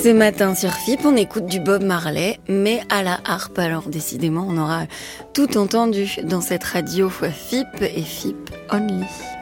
Ce matin sur FIP, on écoute du Bob Marley, mais à la harpe. Alors décidément, on aura tout entendu dans cette radio FIP et FIP Only.